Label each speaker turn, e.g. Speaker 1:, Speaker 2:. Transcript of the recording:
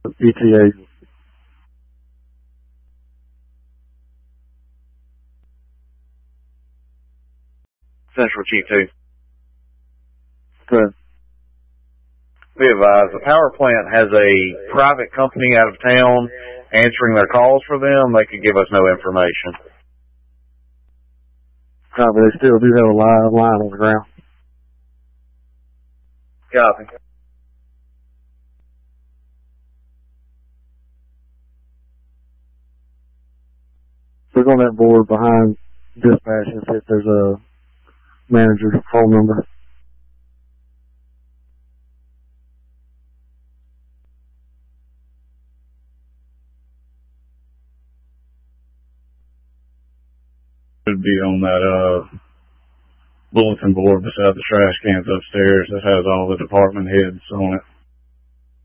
Speaker 1: ETA.
Speaker 2: Central Chief 2.
Speaker 1: Good.
Speaker 2: Be advised, the power plant has a private company out of town answering their calls for them. They could give us no information.
Speaker 1: Copy. They still do have a live line on the ground.
Speaker 2: Copy.
Speaker 1: Look on that board behind dispatch and see if there's a manager's phone number.
Speaker 3: Should be on that bulletin board beside the trash cans upstairs that has all the department heads on it.